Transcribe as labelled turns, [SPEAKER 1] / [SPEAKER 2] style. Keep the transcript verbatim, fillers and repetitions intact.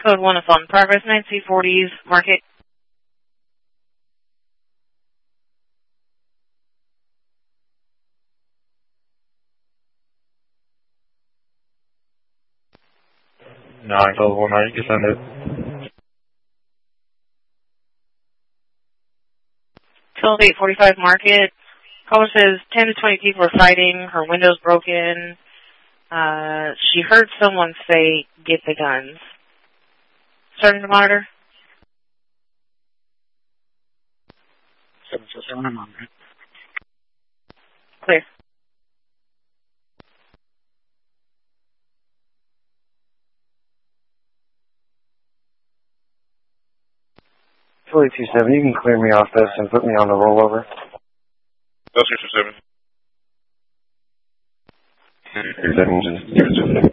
[SPEAKER 1] Code one is on progress, nine C forties, market.
[SPEAKER 2] nine twelve one nine, you can send it.
[SPEAKER 1] twelve eight forty-five, market. Caller says ten to twenty people are fighting, her window's broken. Uh, she heard someone say, get the guns. Starting to monitor.
[SPEAKER 3] seven four seven, I'm on it.
[SPEAKER 1] Clear.
[SPEAKER 4] Philly two seven, you can clear me off this and put me on the rollover.
[SPEAKER 2] Delta two seven.
[SPEAKER 4] Two seven, just give it to me.